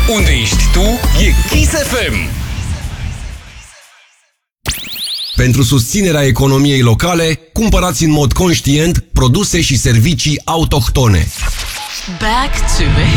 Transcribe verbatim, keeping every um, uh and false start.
Unde ești tu, e Kiss F M. Pentru susținerea economiei locale, cumpărați în mod conștient produse și servicii autohtone. Back to the